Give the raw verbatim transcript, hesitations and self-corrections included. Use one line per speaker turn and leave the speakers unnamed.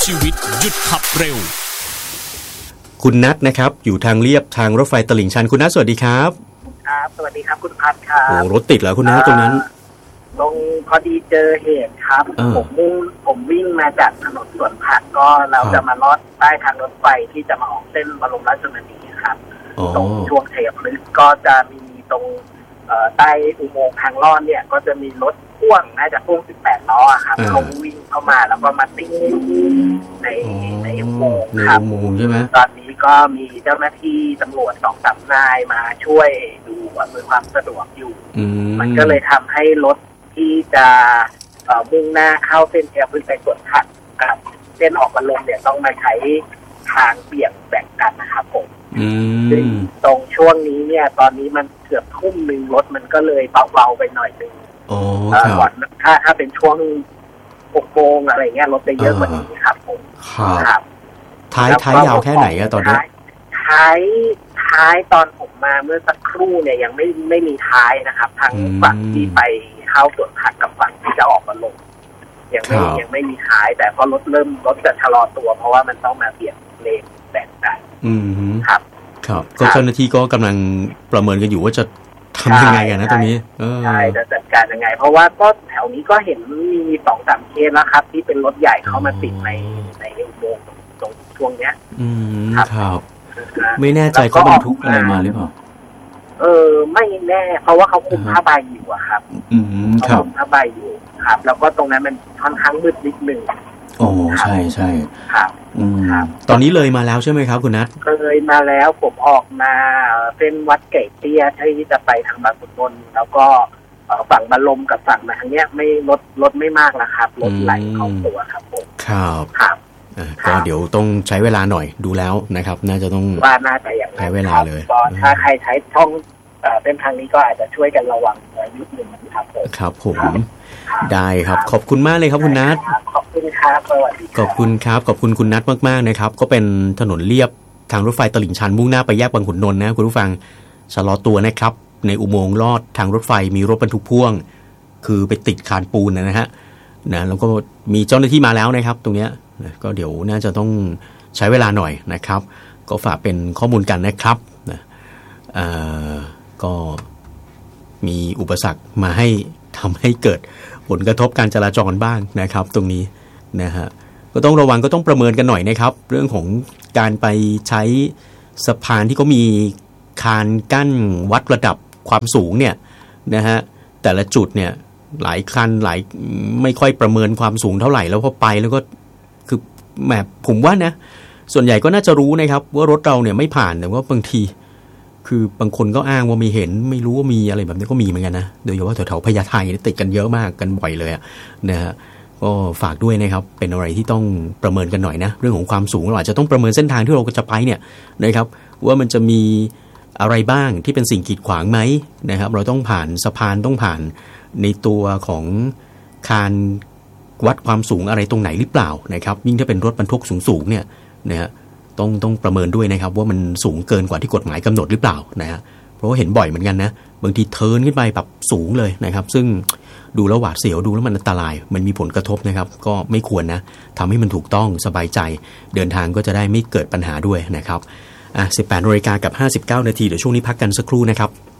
ชีวิตหยุดขับเร็ว
คุณนัทนะครับอยู่ทางเลียบทางรถไฟตลิ่งชันคุณนัทสวัสดีครับ
ครับสวัสดีครับคุณพัฒน์ครับ
โอ้รถติดเหรอคุณนัทตรงนั้น
ลงพอดีเจอเหตุครับผมมุ่งผมวิ่งมาจากถนนสวนผักก็เราจะมาลอดใต้ทางรถไฟที่จะมาออกเส้นบรมราชชนนีครับตรงช่วงเทพฤกษ์ก็จะมีตรงใต้อุโมงค์ทางลอดเนี่ยก็จะมีรถพ่วงน่าจะพ่วงสิบแปดล้อครับเขาวิ่งเข้ามาแล้วก็มาติดในในอุโมงค์ครับ
ใช่ไหม
ตอนนี้ก็มีเจ้าหน้าที่ตำรวจสองสามนายมาช่วยดูอำนวยความสะดวกอยู่มันก็เลยทำให้รถที่จะมุ่งหน้าเข้าเส้นเทพฤกษ์ไปสวนผักกับเส้นออกมาลงเนี่ยต้องมาใช้ทางเบี่ยงแบ่งกันนะครับผมซึ่งตรงช่วงนี้เนี่ยตอนนี้มันเกือบทุ่มหนึ่งรถมันก็เลยเบาๆไปหน่อยนึงก่อนถ้าถ้าเป็นช่วงหกโมงอะไรเงี้ยรถจะเยอะกว่านี้ครับผม
ครับท้ายท้ายยาวแค่ไหนอะตอนนี้
ท้ายท้ายตอนผมมาเมื่อสักครู่เนี่ยยังไม่ไม่มีท้ายนะครับทางฝั่งที่ไปเข้าสวนผักกับฝั่งที่จะออกมาลงยังไม่ยังไม่มีท้ายแต่พอรถเริ่มรถจะชะลอตัวเพราะว่ามันต้องมาเบี่ยงเลนแบ่งกัน
อืม
ครับ
ครับก็เจ้าหน้าที่ก็กำลังประเมินกันอยู่ว่าจะทำยังไงกันนะตรงนี้
ใช่จะจัดการยังไงเพราะว่าก็แถวนี้ก็เห็นมีสองสามเคสแล้วครับที่เป็นรถใหญ่เข้ามาติดในในอุโมงค์ตรงช่วงเนี้ย
อืมครับไม่แน่ใจเขาบรรทุกอะไรมาหรือเปล่า
เออไม่แน่เพราะว่าเขาคุมผ้าใบอยู่อะครับ
อืมครับ
คุมผ้าใบอยู่ครับแล้วก็ตรงนั้นมันค่อนข้างมืดนิดนึง
โอ้ใช่ใช่
ครับ
อืมตอนนี้เลยมาแล้วใช่ไหมครับคุณนัท
เลยมาแล้วผมออกมาเป็นวัดเกตเตี้ยที่จะไปทางบางขุนนนท์แล้วก็ฝั่งบรรลมกับฝั่งมาทางเนี้ยไม่รถรถไม่มากแล้วครับรถไหลเข้าตัวครับผม
ครับ
ครับ
ก็เดี๋ยวต้องใช้เวลาหน่อยดูแล้วนะครับน่าจะต้อง
ว่าน่าจะอย่าง
ใช้เวลาเลย
ถ้าใครใช้ช่องเส้นทางนี้ก็อาจจะช่วยกันระวังนิดนึงครับผม
ครับผมได้ครับขอบคุณมากเลยครับคุณนัท
ขอบคุณครับสวัสดี
ขอบคุณครับขอบคุณคุณนัทมากๆนะครับก็เป็นถนนเลียบทางรถไฟตลิ่งชันมุ่งหน้าไปแยกบางขุนนนท์นะคุณผู้ฟังชะลอตัวนะครับในอุโมงค์ลอดทางรถไฟมีรถบรรทุกพ่วงคือไปติดคานปูนนะฮะนะแล้วก็มีเจ้าหน้าที่มาแล้วนะครับตรงเนี้ยก็เดี๋ยวน่าจะต้องใช้เวลาหน่อยนะครับก็ฝากเป็นข้อมูลกันนะครับนะเอ่อก็มีอุปสรรคมาให้ทำให้เกิดผลกระทบการจราจรบ้างนะครับตรงนี้นะฮะก็ต้องระวังก็ต้องประเมินกันหน่อยนะครับเรื่องของการไปใช้สะพานที่เขามีคานกั้นวัดระดับความสูงเนี่ยนะฮะแต่ละจุดเนี่ยหลายคันหลายไม่ค่อยประเมินความสูงเท่าไหร่แล้วพอไปแล้วก็คือแหมผมว่านะส่วนใหญ่ก็น่าจะรู้นะครับว่ารถเราเนี่ยไม่ผ่านแต่ว่าบางทีคือบางคนก็อ้างว่าไม่เห็นไม่รู้ว่ามีอะไรแบบนี้ก็มีเหมือนกันนะโดยเฉพาะแถวๆพญาไทติดกันเยอะมากกันบ่อยเลยนะฮะก็ฝากด้วยนะครับเป็นอะไรที่ต้องประเมินกันหน่อยนะเรื่องของความสูงเราอาจจะต้องประเมินเส้นทางที่เราจะไปเนี่ยนะครับว่ามันจะมีอะไรบ้างที่เป็นสิ่งกีดขวางไหมนะครับเราต้องผ่านสะพานต้องผ่านในตัวของคานวัดความสูงอะไรตรงไหนหรือเปล่านะครับยิ่งถ้าเป็นรถบรรทุกสูงๆเนี่ยนะฮะต้องต้องประเมินด้วยนะครับว่ามันสูงเกินกว่าที่กฎหมายกำหนดหรือเปล่านะฮะเพราะว่าเห็นบ่อยเหมือนกันนะบางทีเทิร์นขึ้นไปแบบสูงเลยนะครับซึ่งดูแล้วหวาดเสียวดูแล้วมันอันตรายมันมีผลกระทบนะครับก็ไม่ควรนะทำให้มันถูกต้องสบายใจเดินทางก็จะได้ไม่เกิดปัญหาด้วยนะครับอ่ะสิบแปดนาฬิกากับห้าสิบเก้านาทีเดี๋ยวช่วงนี้พักกันสักครู่นะครับ